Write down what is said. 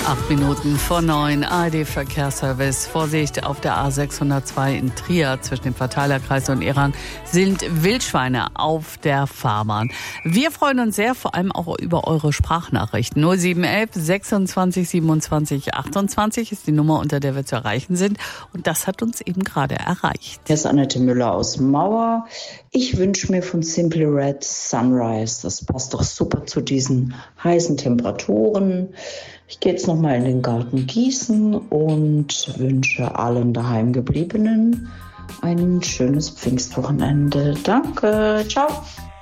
8 Minuten vor 9, ARD-Verkehrsservice. Vorsicht, auf der A602 in Trier zwischen dem Verteilerkreis und Erang sind Wildschweine auf der Fahrbahn. Wir freuen uns sehr, vor allem auch über eure Sprachnachrichten. 0711 26 27 28 ist die Nummer, unter der wir zu erreichen sind. Und das hat uns eben gerade erreicht. Hier ist Annette Müller aus Mauer. Ich wünsche mir von Simply Red Sunrise. Das passt doch super zu diesen heißen Temperaturen. Ich gehe jetzt nochmal in den Garten gießen und wünsche allen Daheimgebliebenen ein schönes Pfingstwochenende. Danke, ciao.